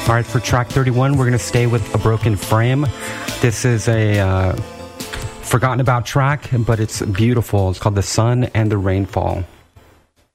All right, for track 31, we're going to stay with A Broken Frame. This is a forgotten about track, but it's beautiful. It's called The Sun and the Rainfall.